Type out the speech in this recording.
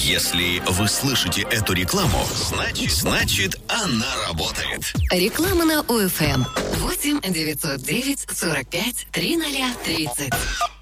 Если вы слышите эту рекламу, значит она работает. Реклама на ОФМ. 8 909 45 3030.